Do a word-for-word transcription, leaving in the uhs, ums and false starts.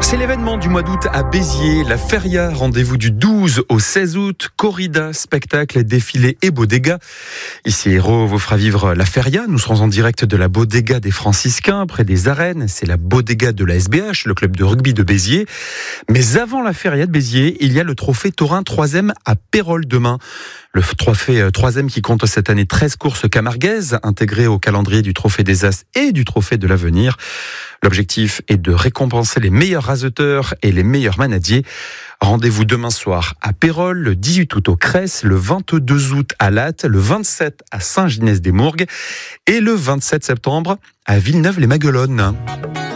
C'est l'événement du mois d'août à Béziers, la Feria, rendez-vous du douze au seize août, corrida, spectacle, défilé et bodega. Ici, Hérault vous fera vivre la Feria. Nous serons en direct de la bodega des Franciscains, près des arènes. C'est la bodega de la S B H, le club de rugby de Béziers. Mais avant la Feria de Béziers, il y a le trophée Taurin troisième à Pérols demain. Le trophée troisième qui compte cette année treize courses camarguaises, intégrées au calendrier du trophée des As et du trophée de l'Avenir. L'objectif est de récompenser les meilleurs raseteurs et les meilleurs manadiers. Rendez-vous demain soir à Pérols, le dix-huit août au Cress, le vingt-deux août à Latte, le vingt-sept à Saint-Ginès-des-Mourgues et le vingt-sept septembre à Villeneuve-les-Maguelones.